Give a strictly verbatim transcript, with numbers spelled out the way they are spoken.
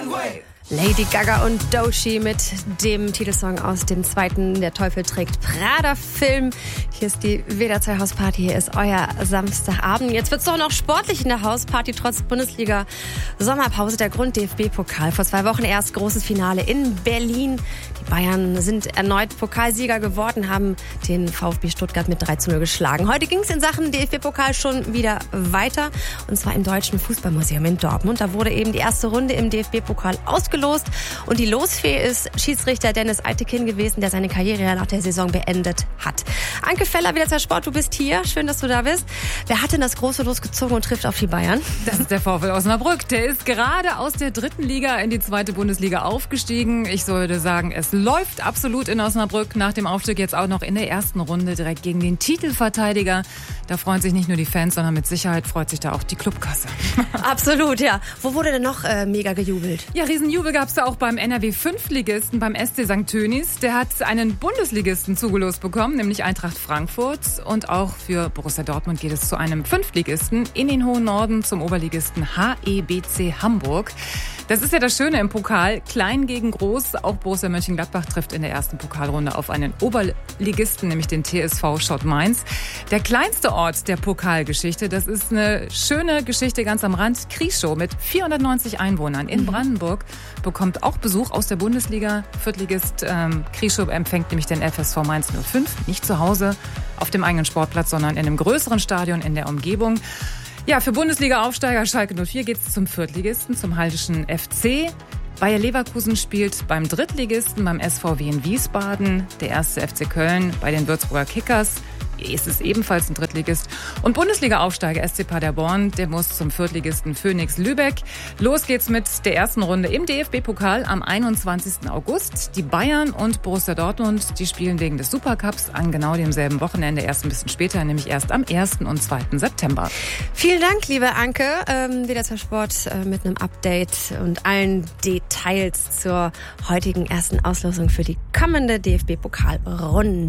Lady Gaga und Doechii mit dem Titelsong aus dem zweiten Der Teufel trägt Prada-Film. Hier ist die W D R zwei Hausparty, hier ist euer Samstagabend. Jetzt wird's doch noch sportlich in der Hausparty, trotz Bundesliga-Sommerpause. Der Grund D F B-Pokal. Vor zwei Wochen erst großes Finale in Berlin. Die Bayern sind erneut Pokalsieger geworden, haben den VfB Stuttgart mit drei zu null geschlagen. Heute ging's in Sachen D F B-Pokal schon wieder weiter. Und zwar im Deutschen Fußballmuseum in Dortmund. Da wurde eben die erste Runde im D F B-Pokal ausgelost. Und die Losfee ist Schiedsrichter Dennis Eitekin gewesen, der seine Karriere nach der Saison beendet hat. Anke Feller, W D R zwei Sport, du bist hier. Schön, dass du da bist. Wer hat denn das große Los gezogen und trifft auf die Bayern? Das ist der VfL Osnabrück. Der ist gerade aus der dritten Liga in die zweite Bundesliga aufgestiegen. Ich würde sagen, es läuft absolut in Osnabrück. Nach dem Aufstieg jetzt auch noch in der ersten Runde direkt gegen den Titelverteidiger. Da freuen sich nicht nur die Fans, sondern mit Sicherheit freut sich da auch die Clubkasse. Absolut, ja. Wo wurde denn noch äh, mega gejubelt? Ja, Riesenjubel gab es da auch beim N R W-Fünftligisten, beim S C Sankt Tönis. Der hat einen Bundesligisten zugelost bekommen, nämlich Eintracht Frankfurt. Und auch für Borussia Dortmund geht es zu einem Fünftligisten in den hohen Norden, zum Oberligisten H E B C Hamburg. Das ist ja das Schöne im Pokal, klein gegen groß. Auch Borussia Mönchengladbach trifft in der ersten Pokalrunde auf einen Oberligisten, nämlich den T S V Schott Mainz. Der kleinste Ort der Pokalgeschichte, das ist eine schöne Geschichte ganz am Rand. Krieschow mit vierhundertneunzig Einwohnern in Brandenburg bekommt auch Besuch aus der Bundesliga. Viertligist ähm, Krieschow empfängt nämlich den F S V Mainz null fünf, nicht zu Hause auf dem eigenen Sportplatz, sondern in einem größeren Stadion in der Umgebung. Ja, für Bundesliga-Aufsteiger Schalke null vier geht es zum Viertligisten, zum Haltischen F C. Bayer Leverkusen spielt beim Drittligisten, beim S V W in Wiesbaden. Der erste F C Köln bei den Würzburger Kickers. Es ist ebenfalls ein Drittligist. Und Bundesliga-Aufsteiger S C Paderborn, der muss zum Viertligisten Phoenix Lübeck. Los geht's mit der ersten Runde im D F B-Pokal am einundzwanzigsten August. Die Bayern und Borussia Dortmund, die spielen wegen des Supercups an genau demselben Wochenende, erst ein bisschen später, nämlich erst am ersten und zweiten September. Vielen Dank, liebe Anke. Ähm, W D R zwei Sport äh, mit einem Update und allen Details zur heutigen ersten Auslosung für die kommende D F B-Pokalrunde.